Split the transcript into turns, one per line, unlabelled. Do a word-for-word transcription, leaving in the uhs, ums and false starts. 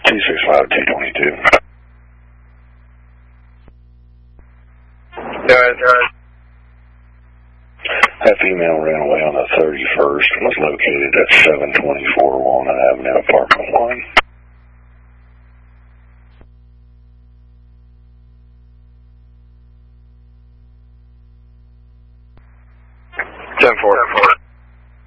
two six five, two twenty-two.
Guys, guys.
That female ran away on the thirty-first and was located at seven twenty-four Walnut Avenue, apartment one.
ten four.